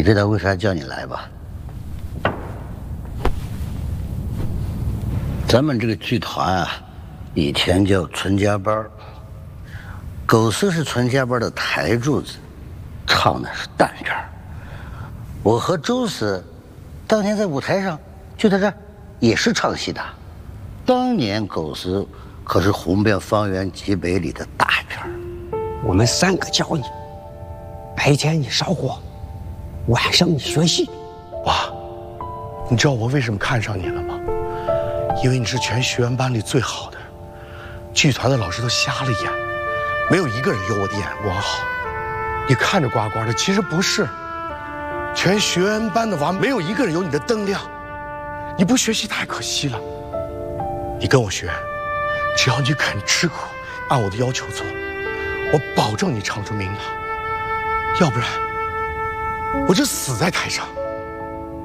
知道为啥叫你来吧？咱们这个剧团啊，以前叫存家班，狗斯是存家班的台柱子，唱的是旦角。我和周斯当年在舞台上就在这儿也是唱戏的。当年狗斯可是红遍方圆几百里的大角。 我们3个教你，白天你烧火，晚上你学戏。 哇，你知道我为什么看上你了吗？因为你是全学员班里最好的，剧团的老师都瞎了眼，没有一个人有我的眼光好。你看着呱呱的，其实不是，全学员班的娃没有一个人有你的灯亮。你不学习太可惜了。你跟我学，只要你肯吃苦，按我的要求做，我保证你唱出名堂。要不然，我就死在台上。